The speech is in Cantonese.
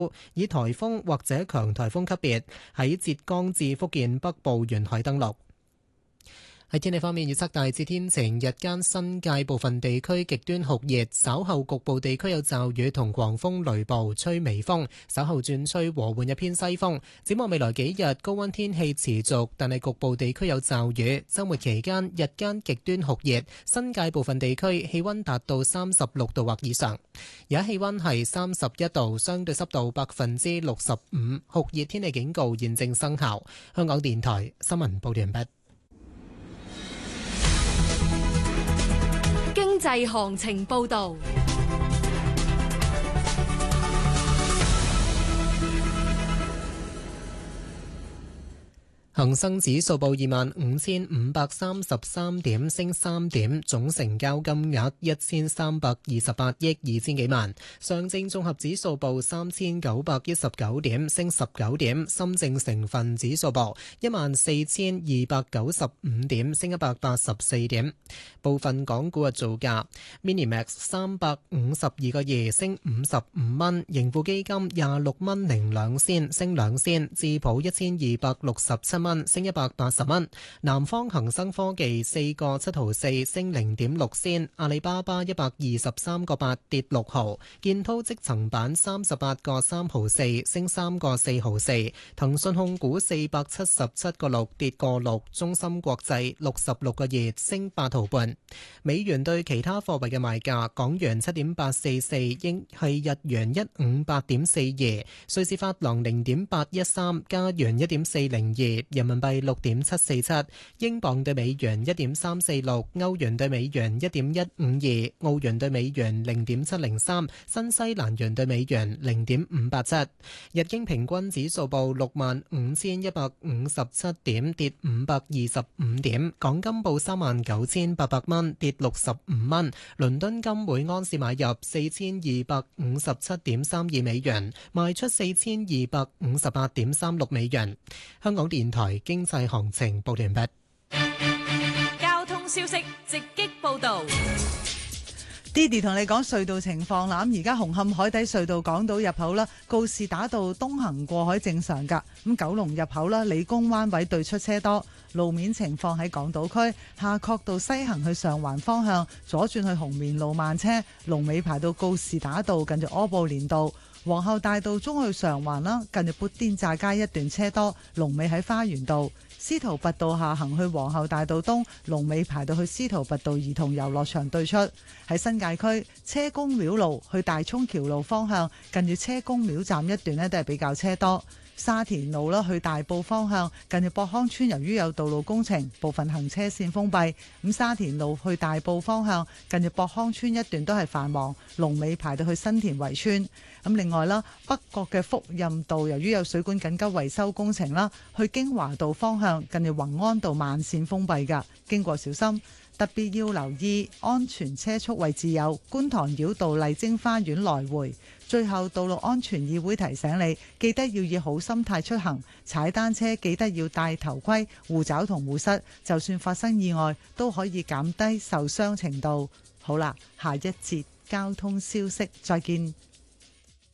以颱風或者強颱風級別喺浙江至福建北部沿海登陸。喺天氣方面，預測大致天晴，日間新界部分地區極端酷熱，稍後局部地區有驟雨同狂風雷暴，吹微風，稍後轉吹和緩一偏西風。展望未來幾日，高溫天氣持續，但係局部地區有驟雨。週末期間，日間極端酷熱，新界部分地區氣溫達到36度或以上。而家氣溫係31度，相對濕度65%，酷熱天氣警告現正生效。香港電台新聞報道完畢。 經濟行情報道。 恒生指數報25,533點，升3點，總成交金額1328億2千幾萬。上證綜合指數報3919點，升19點。深證成分指數報14,295點，升184點。部分港股嘅造價 ：Minimax 352個2，升55蚊；盈富基金26蚊零2仙，升2仙；智普1267蚊，升180蚊。南方恒生科技4個7毫4，升0.6仙。阿里巴巴123個8，跌6毫。建滔積層板38個3毫4，升3個4毫4。騰訊控股477個6，跌個6。中芯國際66個2，升8毫半。美元對其他貨幣嘅賣價：港元7.844，英係日元158.42，瑞士法郎0.813，加元1.402。人民幣6.747，英鎊對美元1.346，歐元對美元1.152，澳元對美元0.703，新西蘭元對美元0.587。日經平均指數報65,157點，跌525點。港金報39,800蚊，跌65蚊。倫敦金每安士買入4257.32美元，賣出4258.36美元。香港電台經濟行情報完畢。 交通消息直擊報道。 Didi 同你講隧道情況啦，咁而家紅磡海底隧道港島入口啦，告士打道東行過海正常噶，咁九龍入口啦，理工灣位對出車多，路面情況喺港島區夏慤道西行去上環方向，左轉去紅棉路慢車，龍尾排到告士打道近住柯布連道。皇后大道中去上環啦，近住砵甸乍街一段車多，龍尾喺花園道。司徒拔道下行去皇后大道東，龍尾排到去司徒拔道兒童遊樂場對出。喺新界區車公廟路去大涌橋路方向，近住車公廟站一段呢都係比較車多。沙田路啦，去大埔方向，近住博康村，由於有道路工程，部分行車線封閉。咁沙田路去大埔方向，近住博康村一段都係繁忙，龍尾排到去新田圍村。咁另外啦，北角嘅福蔭道，由於有水管緊急維修工程啦，去京華道方向，近住宏安道慢線封閉㗎，經過小心。特別要留意安全車速位置有觀塘繞道麗晶花園來回。最後，道路安全議會提醒你，記得要以好心態出行，踩單車記得要戴頭盔、護爪同護膝，就算發生意外都可以減低受傷程度。好啦，下一節交通消息再見。